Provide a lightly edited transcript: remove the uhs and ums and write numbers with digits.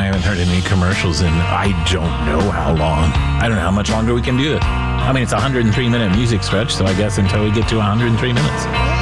I haven't heard any commercials in I don't know how long. I don't know how much longer we can do this. I mean, it's a 103-minute music stretch, so I guess until we get to 103 minutes.